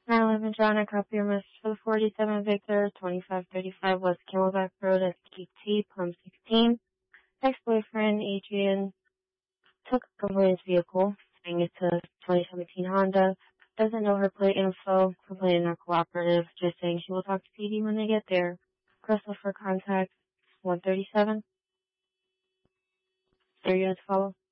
911 John, I copy your message for the 47 Victor, 2535 West Camelback Road, SQT, Plum 16. Ex-boyfriend Adrian took a complainant's vehicle, saying it's a 2017 Honda. Doesn't know her plate info. Complaining not cooperative. Just saying she will talk to PD when they get there. Crystal for contact 137. Are you going to follow?